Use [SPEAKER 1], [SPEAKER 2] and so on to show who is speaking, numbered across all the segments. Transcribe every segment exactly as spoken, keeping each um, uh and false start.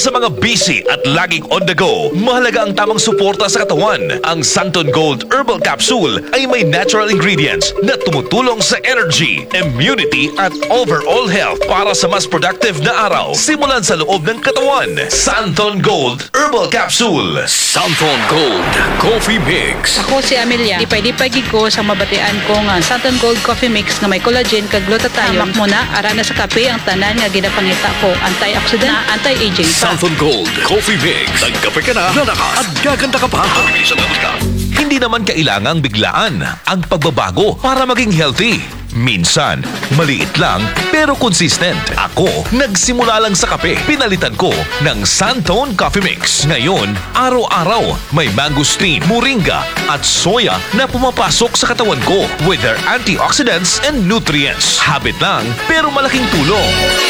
[SPEAKER 1] Para sa mga busy at laging on the go, mahalaga ang tamang suporta sa katawan. Ang Santon Gold Herbal Capsule ay may natural ingredients na tumutulong sa energy, immunity at overall health para sa mas productive na araw. Simulan sa loob ng katawan. Santon Gold Herbal Capsule.
[SPEAKER 2] Santon Gold Coffee Mix.
[SPEAKER 3] Ako si Amelia. Ipay-dipay ko sa mabatian ko nga Santon Gold Coffee Mix na may collagen kag glutathione. Hamak mo na ara na sa kape ang tanan nga ginapangita ko. Antioxidant na anti-aging pa.
[SPEAKER 2] Santon Gold Coffee Mix. Nagkape ka na, lalakas at gaganda ka pa.
[SPEAKER 1] Hindi naman kailangang biglaan ang pagbabago para maging healthy. Minsan, maliit lang pero consistent. Ako, nagsimula lang sa kape. Pinalitan ko ng Santon Coffee Mix. Ngayon, araw-araw may mangosteen, moringa at soya na pumapasok sa katawan ko with their antioxidants and nutrients. Habit lang pero malaking tulong.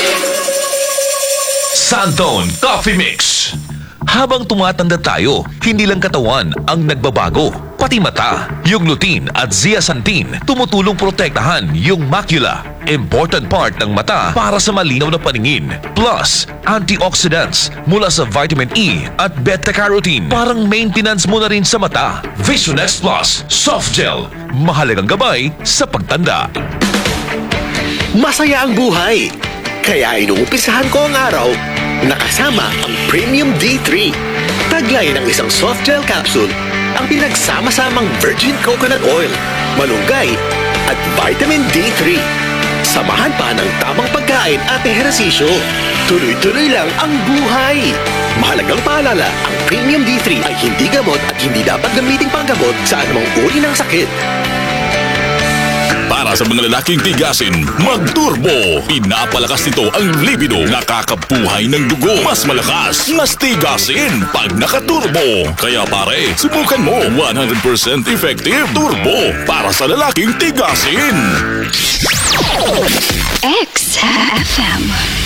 [SPEAKER 1] Santon Coffee Mix. Habang tumatanda tayo, hindi lang katawan ang nagbabago, pati mata. Yung lutein at zeaxanthin tumutulong protektahan yung macula, important part ng mata para sa malinaw na paningin. Plus, antioxidants mula sa vitamin E at beta-carotene, parang maintenance mo na rin sa mata. Visionex Plus Soft Gel, mahalagang gabay sa pagtanda.
[SPEAKER 4] Masaya ang buhay, kaya inuumpisahan ko ang araw nakasama ang Premium D three. Taglay ng isang soft gel capsule ang pinagsama-samang virgin coconut oil, malunggay at vitamin D three. Samahan pa ng tamang pagkain at ehersisyo. Tuloy-tuloy lang ang buhay. Mahalagang paalala, ang Premium D three ay hindi gamot at hindi dapat gamiting panggamot sa anumang uri ng sakit.
[SPEAKER 2] Para sa mga lalaking tigasin, mag-turbo. Pinapalakas nito ang libido. Nakakabuhay ng dugo. Mas malakas, mas tigasin pag naka-turbo. Kaya pare, subukan mo. one hundred percent effective turbo para sa lalaking tigasin.
[SPEAKER 5] X F M.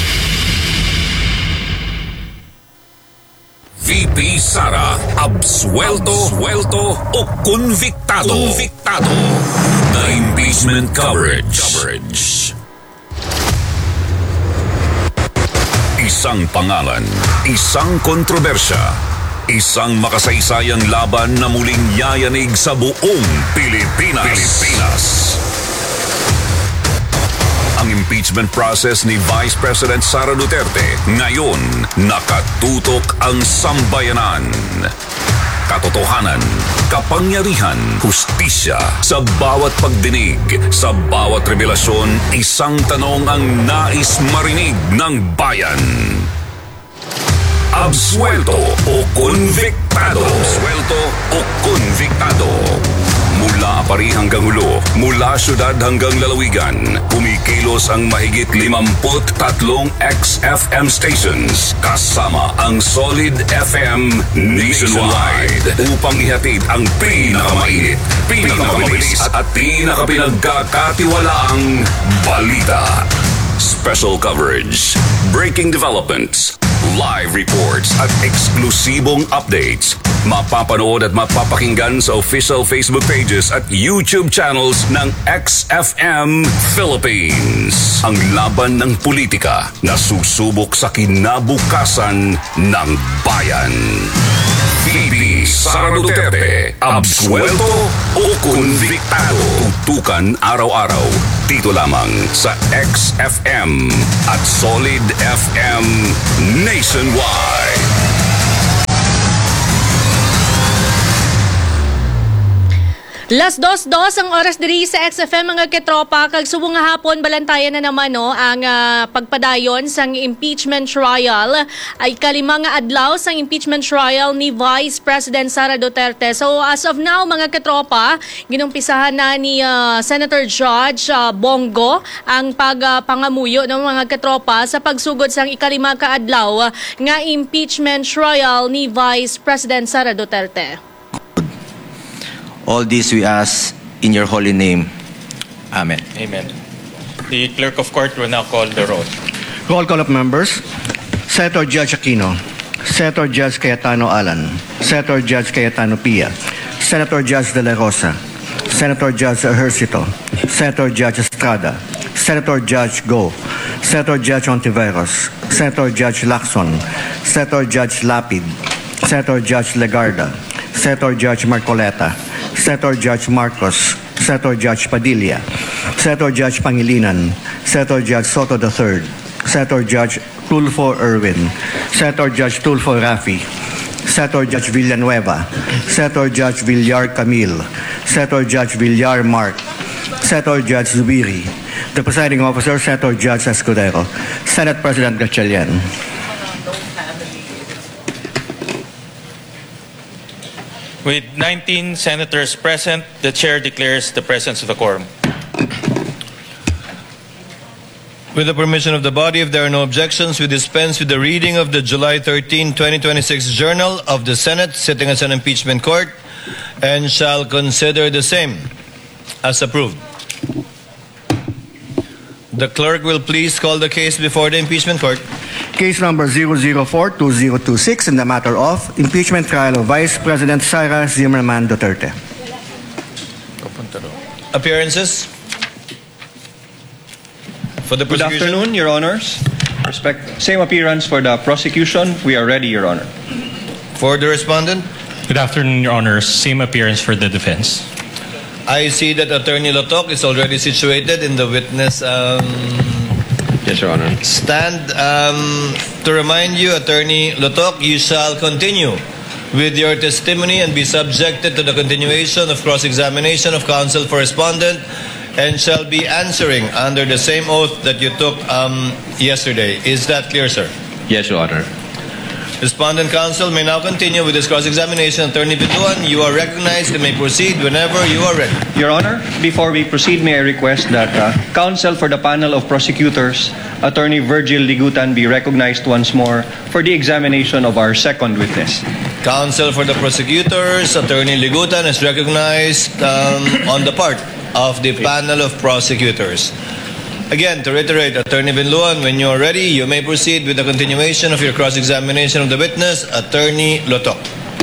[SPEAKER 2] V P Sara, absuelto, suelto o convictado. Convictado. The impeachment coverage. coverage. Isang pangalan, isang kontrobersya, isang makasaysayang laban na muling yayanig sa buong Pilipinas. Pilipinas. Ang impeachment process ni Vice President Sara Duterte ngayon nakatutok ang sambayanan. Katotohanan, kapangyarihan, hustisya. Sa bawat pagdinig, sa bawat revelasyon, isang tanong ang nais marinig ng bayan. Absuelto o konviktado? Absuelto o konviktado? Mula Apari hanggang Hulo, mula syudad hanggang lalawigan, kumikilos ang mahigit limamput tatlong X F M stations kasama ang Solid F M nationwide upang ihatid ang pinakamainit, pinakamabilis at pinakapinagkakatiwalaang balita. Special coverage, breaking developments, live reports at eksklusibong updates. Mapapanood at mapapakinggan sa official Facebook pages at YouTube channels ng X F M Philippines. Ang laban ng politika na susubok sa kinabukasan ng bayan. V P Sara Duterte, absuelto o konviktado? Tutukan araw-araw dito lamang sa X F M at Solid F M nationwide.
[SPEAKER 6] Las dos dos ang oras diri sa X F M mga ketropa. Kag subong nga hapon balantayan na naman no ang uh, pagpadayon sang impeachment trial ay kalima nga adlaw sang impeachment trial ni Vice President Sara Duterte. So as of now mga ketropa, ginumpisahan na ni uh, Senator Judge uh, Bongo ang pagpangamuyo uh, ng mga ketropa sa pagsugod sang ikalima ka adlaw uh, nga impeachment trial ni Vice President Sara Duterte.
[SPEAKER 7] All this we ask in your holy name. Amen.
[SPEAKER 8] Amen. The clerk of court will now call the roll.
[SPEAKER 9] Roll call of members. Senator Judge Aquino. Senator Judge Cayetano Alan. Senator Judge Cayetano Pia. Senator Judge De La Rosa. Senator Judge Ejercito. Senator Judge Estrada. Senator Judge Go. Senator Judge Ontiveros. Senator Judge Lacson. Senator Judge Lapid, Senator Judge Legarda, Senator Judge Marcoleta, Senator Judge Marcos, Senator Judge Padilla, Senator Judge Pangilinan, Senator Judge Soto the third, Senator Judge Tulfo Erwin, Senator Judge Tulfo Rafi, Senator Judge Villanueva, Senator Judge Villar Camille, Senator Judge Villar Mark, Senator Judge Zubiri, the presiding officer, Senator Judge Escudero, Senate President Gatchalian.
[SPEAKER 8] With nineteen senators present, the chair declares the presence of a quorum.
[SPEAKER 10] With the permission of the body, if there are no objections, we dispense with the reading of the July thirteenth, twenty twenty-six Journal of the Senate sitting as an impeachment court and shall consider the same as approved. The clerk will please call the case before the impeachment court.
[SPEAKER 9] Case number zero zero four two zero two six in the matter of impeachment trial of Vice President Sara Zimmerman Duterte.
[SPEAKER 10] Appearances? For the
[SPEAKER 11] Good
[SPEAKER 10] prosecution.
[SPEAKER 11] afternoon, Your Honors. Respect. Same appearance for the prosecution. We are ready, Your Honor.
[SPEAKER 10] For the respondent?
[SPEAKER 8] Good afternoon, Your Honors. Same appearance for the defense.
[SPEAKER 10] I see that Attorney Lotok is already situated in the witness um,
[SPEAKER 11] Yes, Your Honor.
[SPEAKER 10] stand. Um, to remind you, Attorney Lotok, you shall continue with your testimony and be subjected to the continuation of cross-examination of counsel for respondent and shall be answering under the same oath that you took um, yesterday. Is that clear, sir?
[SPEAKER 11] Yes, Your Honor.
[SPEAKER 10] Respondent counsel may now continue with this cross-examination. Attorney Biduan, you are recognized and may proceed whenever you are ready.
[SPEAKER 11] Your Honor, before we proceed, may I request that uh, counsel for the panel of prosecutors, Attorney Virgil Ligutan, be recognized once more for the examination of our second witness.
[SPEAKER 10] Counsel for the prosecutors, Attorney Ligutan, is recognized um, on the part of the panel of prosecutors. Again, to reiterate, Attorney Binluan, when you are ready, you may proceed with the continuation of your cross-examination of the witness, Attorney Lotok.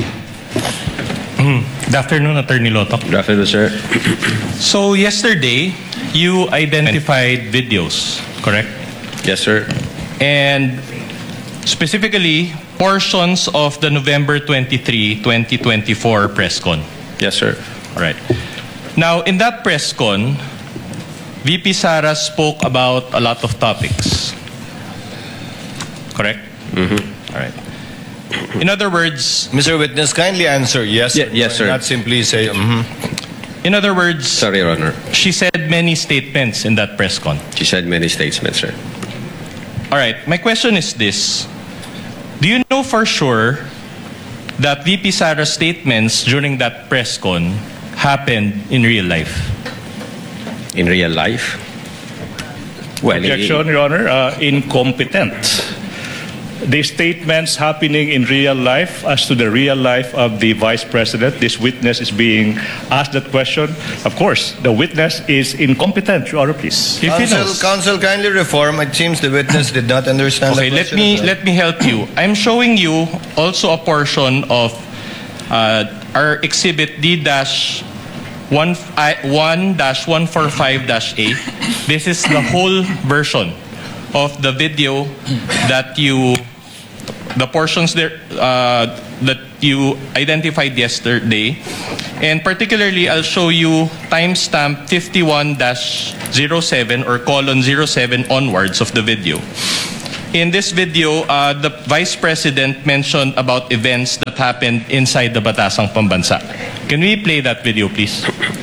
[SPEAKER 8] Good afternoon, Attorney Lotok.
[SPEAKER 11] Good afternoon, sir.
[SPEAKER 8] So yesterday, you identified videos, correct?
[SPEAKER 11] Yes, sir.
[SPEAKER 8] And specifically, portions of the November twenty-third, twenty twenty-four press con.
[SPEAKER 11] Yes, sir.
[SPEAKER 8] All right. Now, in that press con, V P Sara spoke about a lot of topics. Correct?
[SPEAKER 11] Mm-hmm.
[SPEAKER 8] All right. In other words,
[SPEAKER 10] Mister Witness, kindly answer yes.
[SPEAKER 11] Ye- yes, sir.
[SPEAKER 10] Not simply say, mm-hmm.
[SPEAKER 8] in other words,
[SPEAKER 11] Sorry, Your Honor.
[SPEAKER 8] she said many statements in that press con.
[SPEAKER 11] She said many statements, sir.
[SPEAKER 8] All right. My question is this. Do you know for sure that V P Sara's statements during that press con happened in real life?
[SPEAKER 11] In real life? Well,
[SPEAKER 12] Objection, Your Honor. Uh, incompetent. The statements happening in real life as to the real life of the Vice President, this witness is being asked that question. Of course, the witness is incompetent, Your Honor, please.
[SPEAKER 8] If he
[SPEAKER 10] Counsel,
[SPEAKER 8] knows.
[SPEAKER 10] counsel, kindly reform. It seems the witness did not understand
[SPEAKER 8] Okay,
[SPEAKER 10] the
[SPEAKER 8] let
[SPEAKER 10] question.
[SPEAKER 8] me
[SPEAKER 10] as well.
[SPEAKER 8] let me help you. I'm showing you also a portion of uh, our exhibit D dash one dash one forty-five dash A. This is the whole version of the video that you, the portions there uh, that you identified yesterday, and particularly I'll show you timestamp fifty-one dash zero seven or colon zero seven onwards of the video. In this video, uh, the Vice President mentioned about events that happened inside the Batasang Pambansa. Can we play that video, please?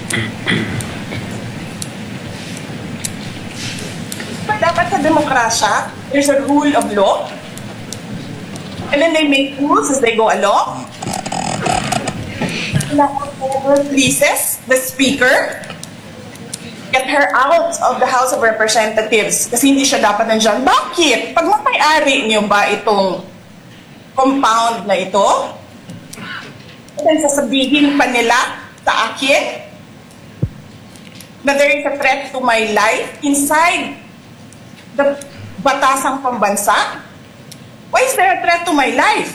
[SPEAKER 13] Dapat sa demokrasya, there's a rule of law. And then they make rules as they go along. Releases the speaker, get her out of the House of Representatives kasi hindi siya dapat nandiyan. Bakit? Pag mapay-ari niyo ba itong compound na ito, then sasabihin pa nila sa akin na there is a threat to my life inside the Batasang Pambansa? Why is there a threat to my life?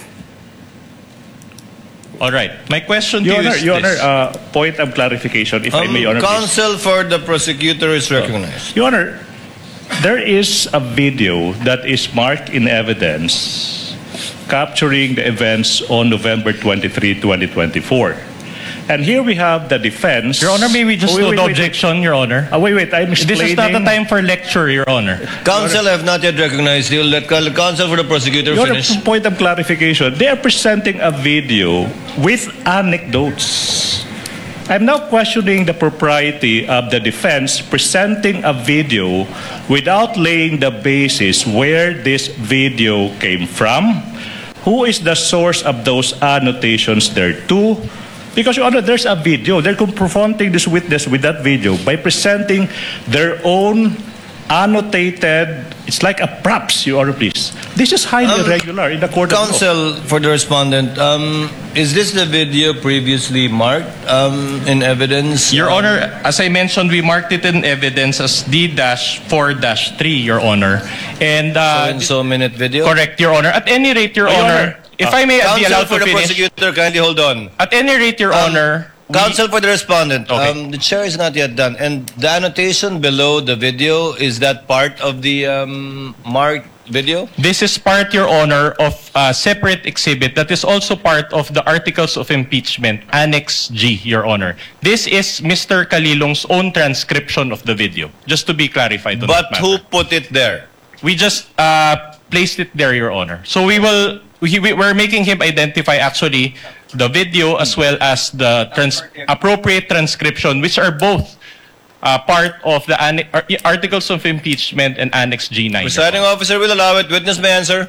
[SPEAKER 8] All right. My question
[SPEAKER 12] Your
[SPEAKER 8] to you
[SPEAKER 12] Honor,
[SPEAKER 8] is
[SPEAKER 12] Your Honor,
[SPEAKER 8] this.
[SPEAKER 12] uh, point of clarification, if I
[SPEAKER 10] Um,
[SPEAKER 12] may, Your Honor, please.
[SPEAKER 10] counsel for the prosecutor is recognized.
[SPEAKER 12] Your Honor, there is a video that is marked in evidence capturing the events on November twenty-third, twenty twenty-four. And here we have the defense.
[SPEAKER 8] Your Honor, may we just
[SPEAKER 12] Oh, wait,
[SPEAKER 8] note
[SPEAKER 12] wait,
[SPEAKER 8] the
[SPEAKER 12] wait.
[SPEAKER 8] objection, Your Honor?
[SPEAKER 12] Ah, wait, wait, I'm explaining.
[SPEAKER 8] This is not the time for lecture, Your Honor.
[SPEAKER 10] Counsel have not yet recognized you. Let cal- counsel for the prosecutor
[SPEAKER 12] Your
[SPEAKER 10] finish.
[SPEAKER 12] point of clarification, they are presenting a video with anecdotes. I'm now questioning the propriety of the defense presenting a video without laying the basis where this video came from, who is the source of those annotations thereto. Because, Your Honor, there's a video. They're confronting this witness with that video by presenting their own annotated, it's like a props, Your Honor, please. This is highly
[SPEAKER 10] Um,
[SPEAKER 12] irregular in the court of law.
[SPEAKER 10] Counsel for the respondent, um, is this the video previously marked um, in evidence?
[SPEAKER 8] Your
[SPEAKER 10] Um,
[SPEAKER 8] Honor, as I mentioned, we marked it in evidence as D four dash three, Your Honor. And uh,
[SPEAKER 10] so minute video?
[SPEAKER 8] correct, Your Honor. At any rate, Your
[SPEAKER 10] Oh, Your
[SPEAKER 8] Honor,
[SPEAKER 10] Honor,
[SPEAKER 8] if
[SPEAKER 10] uh,
[SPEAKER 8] I may be
[SPEAKER 10] Counsel
[SPEAKER 8] allowed
[SPEAKER 10] for
[SPEAKER 8] to
[SPEAKER 10] the
[SPEAKER 8] finish.
[SPEAKER 10] prosecutor, kindly hold on.
[SPEAKER 8] At any rate, Your
[SPEAKER 10] Um,
[SPEAKER 8] Honor, we-
[SPEAKER 10] Counsel for the respondent,
[SPEAKER 8] Okay.
[SPEAKER 10] um, the chair is not yet done. And the annotation below the video, is that part of the um, marked video?
[SPEAKER 8] This is part, Your Honor, of a separate exhibit that is also part of the Articles of Impeachment, Annex G, Your Honor. This is Mister Calilong's own transcription of the video, just to be clarified on
[SPEAKER 10] But
[SPEAKER 8] that
[SPEAKER 10] who
[SPEAKER 8] matter.
[SPEAKER 10] put it there?
[SPEAKER 8] We just uh, placed it there, Your Honor. So we will, we, we- we're making him identify actually the video as well as the trans- appropriate transcription, which are both uh, part of the anne- ar- Articles of Impeachment and Annex G nine.
[SPEAKER 10] Presiding officer will allow it. Witness may answer.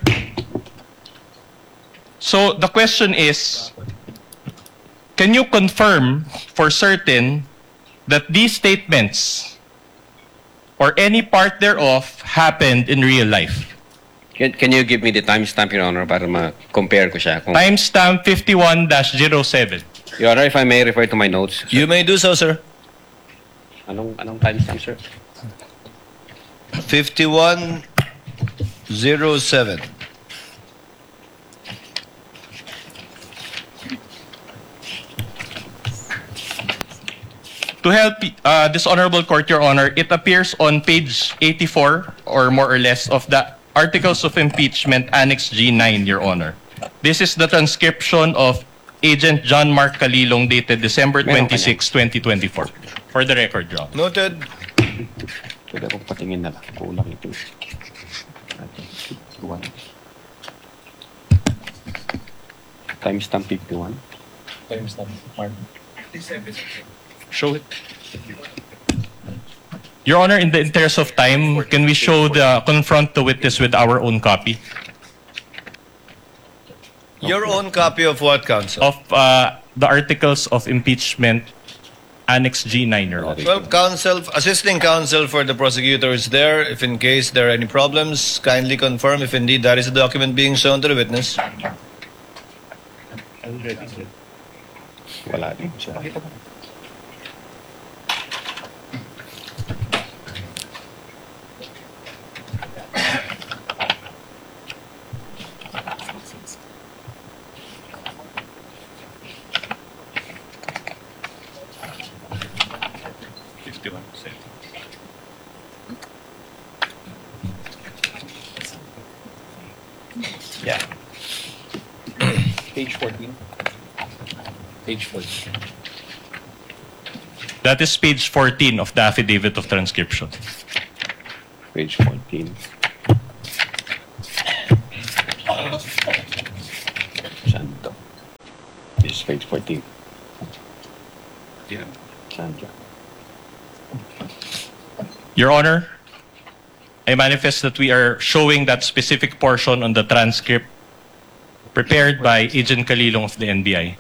[SPEAKER 8] So the question is, can you confirm for certain that these statements or any part thereof happened in real life?
[SPEAKER 14] Can, can you give me the timestamp, Your Honor, para ma-compare ko siya? Kung,
[SPEAKER 8] Timestamp fifty-one dash zero seven.
[SPEAKER 14] Your Honor, if I may refer to my notes.
[SPEAKER 10] You may do so, sir.
[SPEAKER 14] Anong, anong timestamp, sir?
[SPEAKER 10] fifty-one oh seven.
[SPEAKER 8] To help uh, this honorable court, Your Honor, it appears on page eighty-four or more or less of the Articles of Impeachment Annex G nine, Your Honor. This is the transcription of Agent John Mark Calilong dated December twenty-sixth, twenty twenty-four. For the record, Your Honor.
[SPEAKER 10] Noted.
[SPEAKER 14] Pwede akong patingin na lang. Kulang ito. Timestamp fifty-one.
[SPEAKER 8] Timestamp, Mark. Show it. Your Honor, in the interest of time, can we show the confront the witness with our own copy
[SPEAKER 10] Your own copy of what, counsel?
[SPEAKER 8] of uh, the Articles of Impeachment Annex G nine, Your Honor?
[SPEAKER 10] Well, counsel, assisting counsel for the prosecutor is there. If in case there are any problems, kindly confirm if indeed that is the document being shown to the witness.
[SPEAKER 14] Wala din siya.
[SPEAKER 8] Yeah. Page fourteen. Page fourteen. That is page fourteen of the affidavit of transcription.
[SPEAKER 14] Page fourteen. Saan to? This is page fourteen.
[SPEAKER 10] Yeah.
[SPEAKER 14] Saan to?
[SPEAKER 8] Your Honor, I manifest that we are showing that specific portion on the transcript prepared by Agent Calilong of the N B I.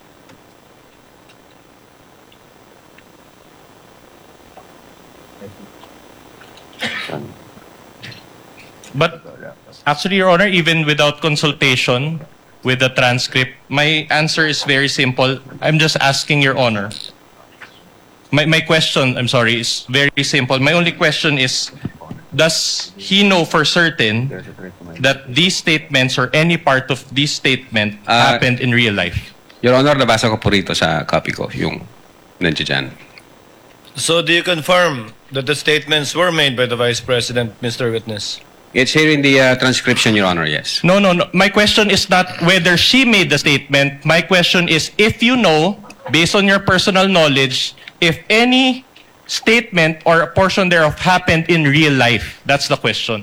[SPEAKER 8] But actually, Your Honor, even without consultation with the transcript, my answer is very simple. I'm just asking Your Honor. My, my question, I'm sorry, is very simple. My only question is, does he know for certain that these statements or any part of this statement
[SPEAKER 14] Ah.
[SPEAKER 8] happened in real life?
[SPEAKER 14] Your Honor, nabasa ko po rito sa copy ko, yung nandiyan dyan.
[SPEAKER 10] So do you confirm that the statements were made by the Vice President, Mister Witness?
[SPEAKER 14] It's here in the uh, transcription, Your Honor, yes.
[SPEAKER 8] No, no, no. My question is not whether she made the statement. My question is if you know, based on your personal knowledge, if any statement or a portion thereof happened in real life. That's the question.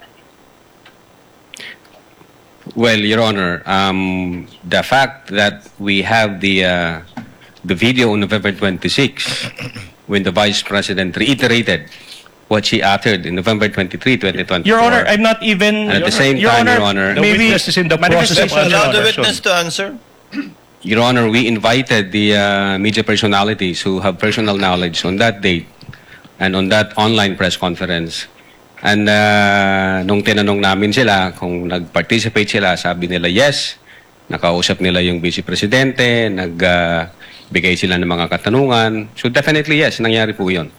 [SPEAKER 14] Well, Your Honor, um, the fact that we have the uh, the video on November twenty-sixth, when the Vice President reiterated what she uttered in November twenty-third, twenty twenty-four.
[SPEAKER 8] Your Honor, I'm not even...
[SPEAKER 14] And at the same
[SPEAKER 8] Your
[SPEAKER 14] time,
[SPEAKER 8] Honor,
[SPEAKER 14] Your Honor...
[SPEAKER 12] The
[SPEAKER 8] maybe
[SPEAKER 12] witness is in the process of
[SPEAKER 10] Allow the
[SPEAKER 12] answering.
[SPEAKER 10] witness to answer.
[SPEAKER 14] Your Honor, we invited the uh, media personalities who have personal knowledge on that date and on that online press conference. And uh, nung tinanong namin sila kung nag-participate sila, sabi nila yes, nakausap nila yung Vice Presidente, nagbigay uh, sila ng mga katanungan. So definitely yes, nangyari po yun.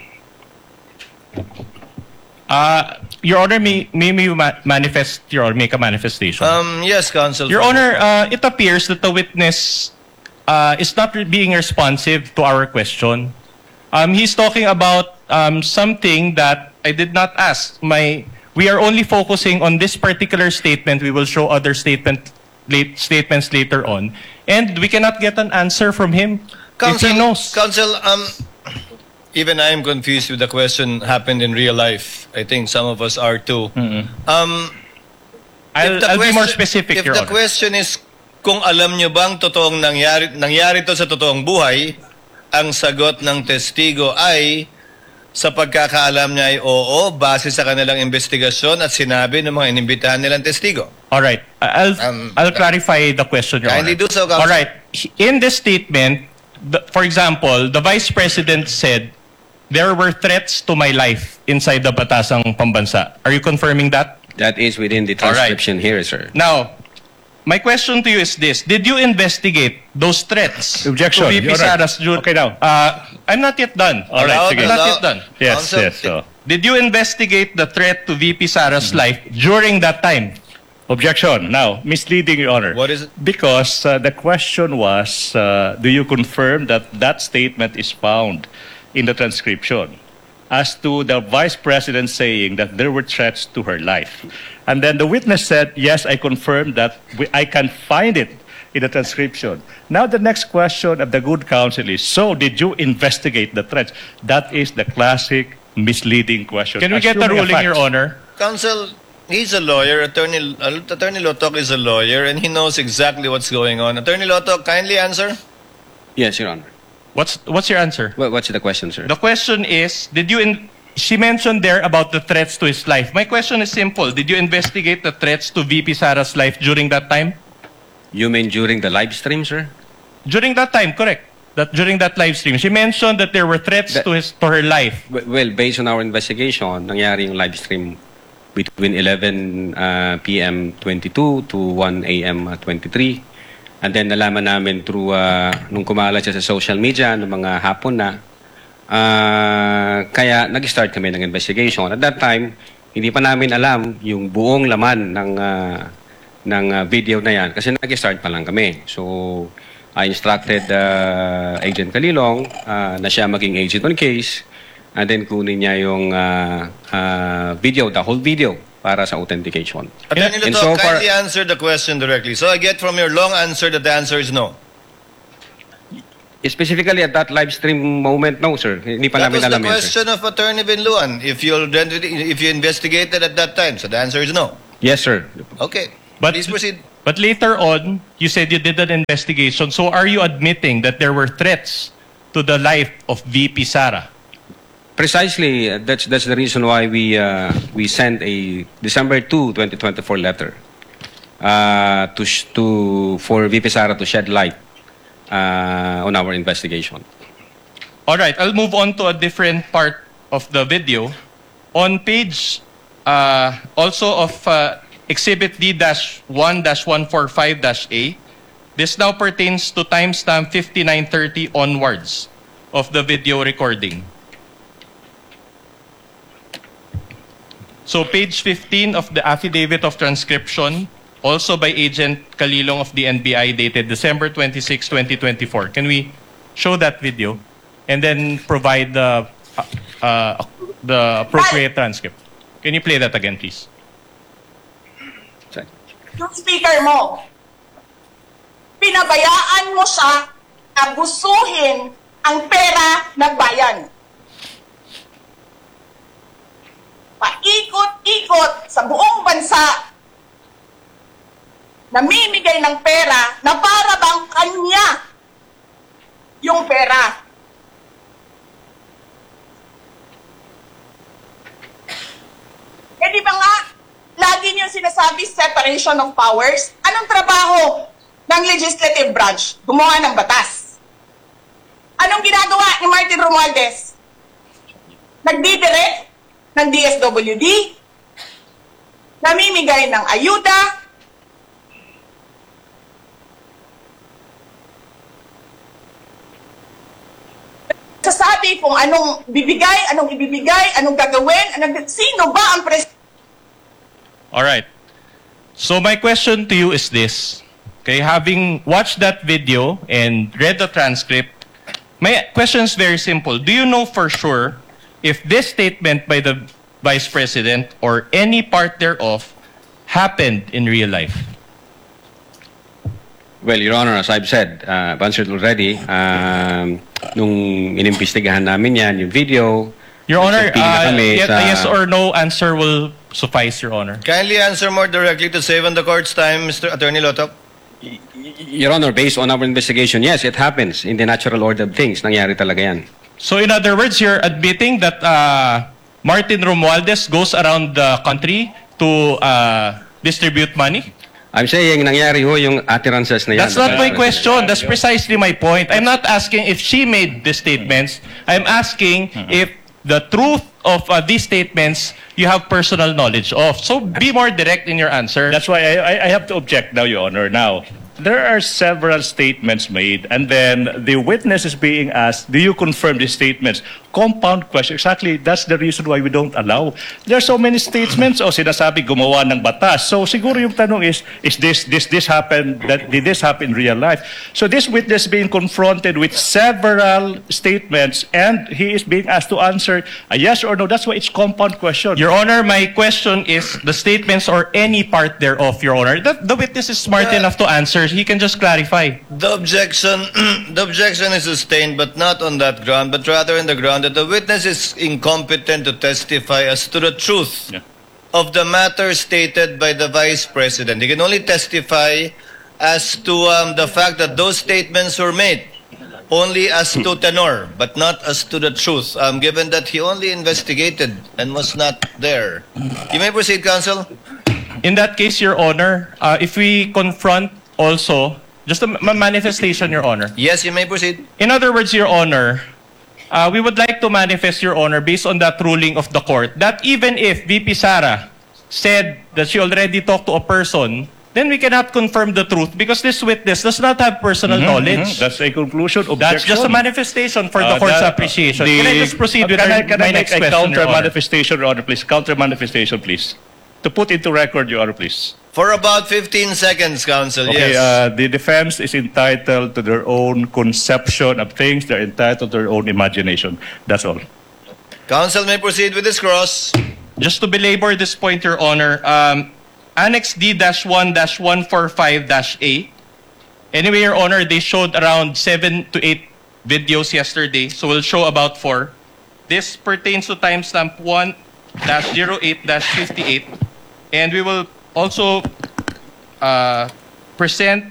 [SPEAKER 8] Uh, Your Honor, may, may you ma manifest, Your Honor, make a manifestation.
[SPEAKER 10] Um, yes, Counsel.
[SPEAKER 8] Your Honor, uh, it appears that the witness uh, is not re- being responsive to our question. Um, he's talking about um, something that I did not ask. My, we are only focusing on this particular statement. We will show other statement, late, statements later on. And we cannot get an answer from him
[SPEAKER 10] Counsel,
[SPEAKER 8] if he knows.
[SPEAKER 10] Counsel, um, even I am confused with the question happened in real life. I think some of us are too.
[SPEAKER 8] Mm-hmm.
[SPEAKER 10] Um,
[SPEAKER 8] I'll,
[SPEAKER 10] the
[SPEAKER 8] I'll be
[SPEAKER 10] question,
[SPEAKER 8] more specific,
[SPEAKER 10] If
[SPEAKER 8] Your
[SPEAKER 10] the
[SPEAKER 8] Honor.
[SPEAKER 10] question is kung alam nyo bang totoong nangyari, nangyari to sa totoong buhay, ang sagot ng testigo ay sa pagkakaalam niya ay oo, base sa kanilang investigasyon at sinabi ng mga inimbitahan nilang testigo.
[SPEAKER 8] All right. I'll,
[SPEAKER 10] Um,
[SPEAKER 8] I'll clarify the question, Your
[SPEAKER 10] kindly
[SPEAKER 8] Honor.
[SPEAKER 10] do so, Counsel.
[SPEAKER 8] All right. In this statement, the, for example, the Vice President said, there were threats to my life inside the Batasang Pambansa. Are you confirming that?
[SPEAKER 14] That is within the transcription here, sir.
[SPEAKER 8] Now, my question to you is this. Did you investigate those threats
[SPEAKER 12] Objection.
[SPEAKER 8] to V P
[SPEAKER 12] Your Honor.
[SPEAKER 8] Sara's Ju-
[SPEAKER 12] Okay, now.
[SPEAKER 8] Uh, I'm not yet done.
[SPEAKER 12] All right,
[SPEAKER 10] Allow-
[SPEAKER 12] sige.
[SPEAKER 8] I'm not
[SPEAKER 10] allow-
[SPEAKER 8] yet done.
[SPEAKER 12] Yes,
[SPEAKER 10] Counsel,
[SPEAKER 12] yes. So.
[SPEAKER 8] Did you investigate the threat to V P Sara's life during that time?
[SPEAKER 12] Objection. Now, misleading, Your Honor.
[SPEAKER 10] What is it?
[SPEAKER 12] Because uh, the question was, uh, do you confirm that that statement is found in the transcription as to the Vice President saying that there were threats to her life? And then the witness said, yes, I confirm that we, I can find it in the transcription. Now the next question of the good counsel is, so did you investigate the threats? That is the classic misleading question.
[SPEAKER 8] Can we get the
[SPEAKER 12] Assuming a
[SPEAKER 8] ruling,
[SPEAKER 12] fact.
[SPEAKER 8] Your Honor?
[SPEAKER 10] Counsel, he's a lawyer. Attorney, uh, Attorney Lotok is a lawyer and he knows exactly what's going on. Attorney Lotok, kindly answer.
[SPEAKER 14] Yes, Your Honor.
[SPEAKER 8] What's what's your answer?
[SPEAKER 14] What, what's the question, sir?
[SPEAKER 8] The question is, did you in she mentioned there about the threats to his life. My question is simple. Did you investigate the threats to V P Sara's life during that time?
[SPEAKER 14] You mean during the live stream, sir?
[SPEAKER 8] During that time, correct. That during that live stream, she mentioned that there were threats
[SPEAKER 14] That-
[SPEAKER 8] to his to her life.
[SPEAKER 14] W- Well, based on our investigation, nangyari yung live stream between eleven uh, p m twenty-two to one a m twenty-three. And then nalaman namin through, uh, nung kumalat siya sa social media, ng mga hapon na, uh, kaya nag-start kami ng investigation. At that time, hindi pa namin alam yung buong laman ng, uh, ng uh, video na yan kasi nag-start pa lang kami. So, I instructed uh, Agent Kalilong uh, na siya maging agent on case and then kunin niya yung uh, uh, video, the whole video para sa authentication.
[SPEAKER 10] Attorney
[SPEAKER 14] And
[SPEAKER 10] Lotok,
[SPEAKER 14] so far-
[SPEAKER 10] kindly answer the question directly. So I get from your long answer that the answer is no.
[SPEAKER 14] Specifically at that live stream moment, no, sir. Hindi pa
[SPEAKER 10] That
[SPEAKER 14] namin
[SPEAKER 10] was
[SPEAKER 14] alam
[SPEAKER 10] the
[SPEAKER 14] yun, sir.
[SPEAKER 10] question of Attorney Binluan. If you if you investigated at that time, so the answer is no.
[SPEAKER 14] Yes, sir.
[SPEAKER 10] Okay.
[SPEAKER 8] But
[SPEAKER 10] Please proceed.
[SPEAKER 8] But later on, you said you did an investigation. So are you admitting that there were threats to the life of V P Sara?
[SPEAKER 14] Precisely, uh, that's that's the reason why we uh, we sent a December second, twenty twenty-four letter uh, to sh- to for V P Sara to shed light uh, on our investigation.
[SPEAKER 8] All right, I'll move on to a different part of the video. On page uh, also of uh, Exhibit D one one forty-five A, this now pertains to timestamp fifty-nine thirty onwards of the video recording. So page fifteen of the Affidavit of Transcription, also by Agent Kalilong of the N B I, dated December twenty-sixth, twenty twenty-four. Can we show that video and then provide the uh, uh, the appropriate transcript? Can you play that again, please?
[SPEAKER 13] Yung speaker mo, pinabayaan mo siya abusuhin ang pera ng bayan. Paikot-ikot sa buong bansa, namimigay ng pera na para bang kanya yung pera. Eh di ba nga, lagi niyo sinasabi separation of powers? Anong trabaho ng legislative branch? Gumawa ng batas. Anong ginagawa ni Martin Romualdez? Nagdidirect ng D S W D, namimigay ng ayuda, sasabi kung anong bibigay, anong ibibigay, anong gagawin, anong, sino ba ang presidente?
[SPEAKER 8] All right. So my question to you is this. Okay, having watched that video and read the transcript, my question is very simple. Do you know for sure if this statement by the Vice President or any part thereof happened in real life?
[SPEAKER 14] Well, Your Honor, as I've said, uh, I've answered already. Um, nung inimbestigahan namin yan, yung video.
[SPEAKER 8] Your Honor,
[SPEAKER 14] nagpili na
[SPEAKER 8] uh,
[SPEAKER 14] kami
[SPEAKER 8] yet,
[SPEAKER 14] sa-
[SPEAKER 8] a yes or no answer will suffice, Your Honor.
[SPEAKER 10] Kindly answer more directly to save on the court's time, Mister Attorney Lotok.
[SPEAKER 14] Your Honor, based on our investigation, yes, it happens in the natural order of things. Nangyari talaga yan.
[SPEAKER 8] So in other words, you're admitting that uh, Martin Romualdez goes around the country to uh, distribute money?
[SPEAKER 14] I'm saying nangyari ho yung utterances na yan.
[SPEAKER 8] That's not my question. That's precisely my point. I'm not asking if she made the statements. I'm asking if the truth of uh, these statements you have personal knowledge of. So be more direct in your answer.
[SPEAKER 12] That's why I, I, I have to object now, Your Honor. Now, there are several statements made, and then the witness is being asked, do you confirm these statements? Compound question. Exactly, that's the reason why we don't allow. There are so many statements o sinasabi gumawa ng batas. So siguro yung tanong is, is this, this, this happen, that, did this happen in real life? So this witness being confronted with several statements, and he is being asked to answer a yes or no. That's why it's compound question.
[SPEAKER 8] Your Honor, my question is the statements or any part thereof, Your Honor. The, the witness is smart
[SPEAKER 10] Yeah.
[SPEAKER 8] enough to answer. He can just clarify.
[SPEAKER 10] The objection, the objection is sustained, but not on that ground, but rather in the ground that the witness is incompetent to testify as to the truth
[SPEAKER 12] Yeah.
[SPEAKER 10] of the matter stated by the Vice President. He can only testify as to um, the fact that those statements were made, only as to tenor, but not as to the truth, um, given that he only investigated and was not there. You may proceed, counsel.
[SPEAKER 8] In that case, Your Honor, uh, if we confront also, just a ma- manifestation, Your Honor.
[SPEAKER 10] Yes, you may proceed.
[SPEAKER 8] In other words, Your Honor, uh, we would like to manifest, Your Honor, based on that ruling of the court, that even if V P Sara said that she already talked to a person, then we cannot confirm the truth because this witness does not have personal
[SPEAKER 12] Mhm,
[SPEAKER 8] knowledge.
[SPEAKER 12] mhm. That's a conclusion. Objection.
[SPEAKER 8] That's just a manifestation for the
[SPEAKER 12] Uh,
[SPEAKER 8] court's
[SPEAKER 12] that-
[SPEAKER 8] appreciation.
[SPEAKER 12] the-
[SPEAKER 8] Can I just proceed with
[SPEAKER 12] can
[SPEAKER 8] our,
[SPEAKER 12] I, can
[SPEAKER 8] my
[SPEAKER 12] I make
[SPEAKER 8] next
[SPEAKER 12] a
[SPEAKER 8] question,
[SPEAKER 12] counter
[SPEAKER 8] Your Honor?
[SPEAKER 12] manifestation, Your Honor, please? Counter manifestation, please. To put into record, Your Honor, please.
[SPEAKER 10] For about fifteen seconds, counsel,
[SPEAKER 12] Okay,
[SPEAKER 10] yes.
[SPEAKER 12] uh, the defense is entitled to their own conception of things. They're entitled to their own imagination. That's all.
[SPEAKER 10] Counsel may proceed with his cross.
[SPEAKER 8] Just to belabor this point, Your Honor, um, Annex D one one forty-five A. Anyway, Your Honor, they showed around seven to eight videos yesterday, so we'll show about four. This pertains to timestamp one zero eight fifty-eight, and we will also uh, present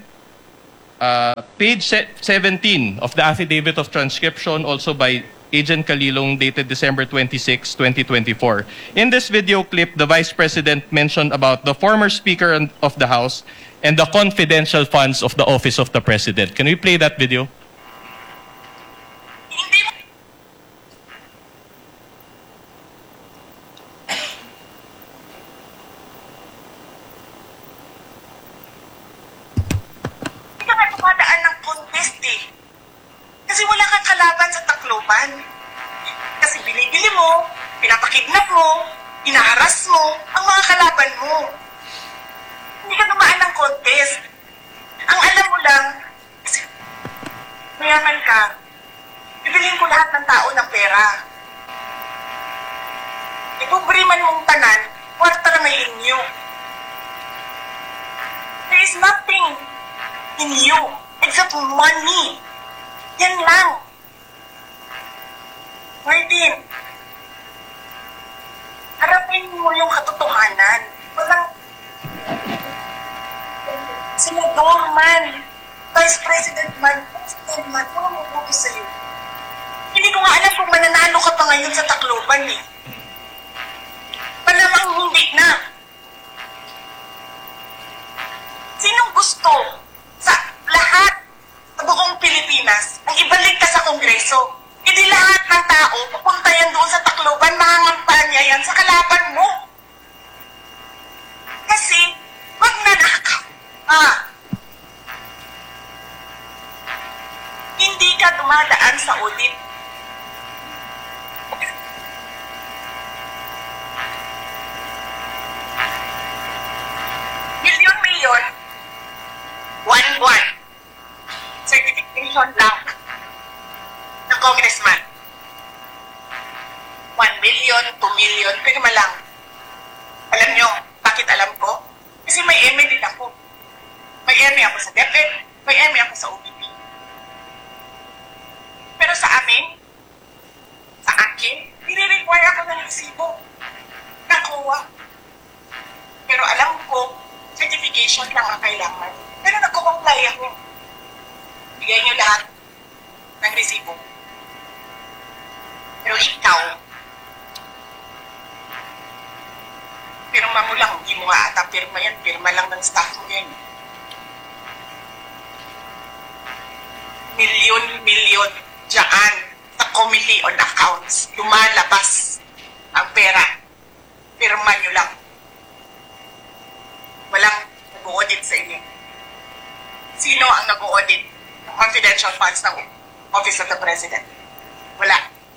[SPEAKER 8] uh, page se- seventeen of the affidavit of transcription, also by Agent Kalilong, dated December twenty-sixth, twenty twenty-four. In this video clip, the Vice President mentioned about the former Speaker and- of the House and the confidential funds of the Office of the President. Can we play that video?
[SPEAKER 13] Hindi ka nga dumadaan ng contest eh. Kasi wala kang kalaban sa Tacloban. Kasi binibili mo, pinapakidnap mo, inaharas mo, ang mga kalaban mo. Hindi ka dumaan ng contest. Ang alam mo lang, kasi mayaman ka, bibiliin ko lahat ng tao ng pera. Ikubriman mong tanan, kwarta na may inyo. There is nothing in you except money. Yan lang. Martin, harapin mo yung katotohanan. Walang senador man, vice president man, president man, walang mabuti sa'yo. Hindi ko nga alam kung mananalo ka pa ngayon sa Tacloban eh. Malamang hindi na. Sinong gusto sa lahat sa buong Pilipinas ang ibalik ka sa Kongreso? Hindi lahat ng tao pupunta yan doon sa Tacloban, mangangampanya yan sa kalaban mo. Kasi, magnanakaw. Ah, hindi ka dumadaan sa audit. Milyon-milyon, one-one, certification lang ng congressman. One million, two million, pirma lang. Alam nyo, bakit alam ko? Kasi may M E din ako. May M E ako sa DepEd, may M E ako sa O B P. Pero sa amin, sa akin, nire-require ako ng resibo. Nakuha. Pero alam ko, certification lang ang kailangan. Pero nagko-comply ako. Bigay nyo lahat ng resibo. Pero ikaw, pirma mo lang, hindi mo nga ata pirma yan, pirma lang ng staff mo yan. Milyon-milyon dyan sa Committee on Accounts, lumalabas ang pera. Pirma nyo lang. Walang nag-audit sa inyo. Sino ang nag-audit ng confidential funds ng Office of the President? Wala.